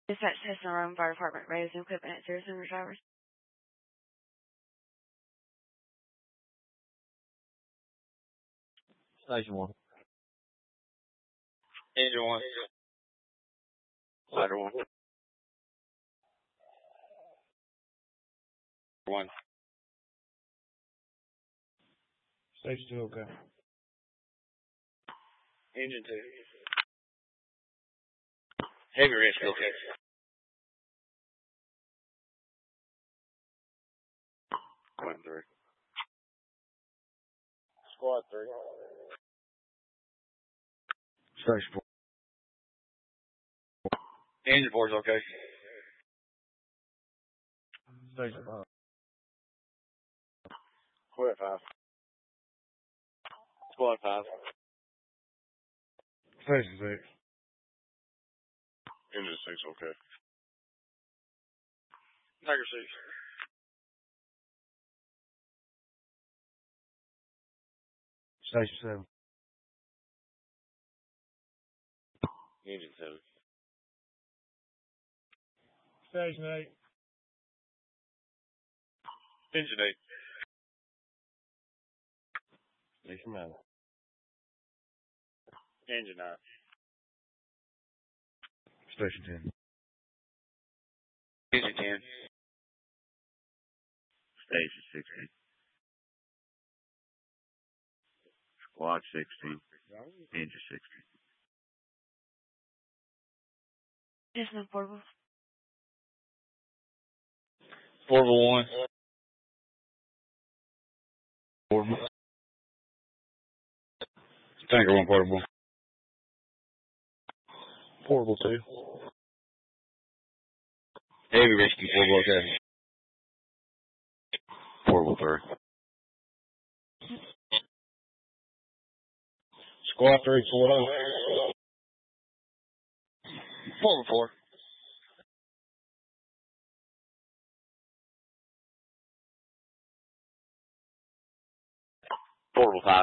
Dispatch Test and Rome Fire Department, radios and equipment at 0 Center Towers. Station 1. Engine 1. Ladder 1. 1. Station 2, okay. Engine 2. Heavy rescue, okay. Squad 3. Squad 3. Station 4. Engine 4 is okay. Station 5. Squad 5. Squad 5. Station 6. Engine 6 okay. Tiger 6. Station 7. Engine 7. Station 8. Engine 8. Station 9. Engine 9. Station 10. Engine 10. Station 16. Squad 16. Engine 16. Just no portable. Portable 1. Portable. Tanker 1 portable. Portable 2. Heavy rescue portable okay. Portable 3. Squad 3 4. Portable 4. Portable 5.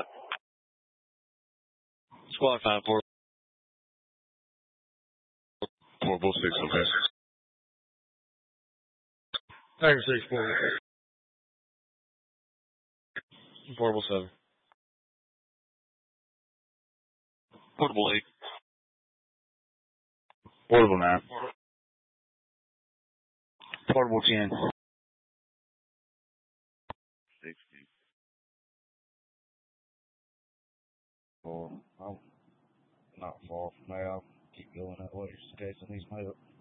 Squad 5 portable. Portable 6, okay. Tiger 6 portable. Portable 7. Portable 8. Portable 9. Portable 10. 16. Well, I'm not far from there. I'll keep going that way just in case I need some help.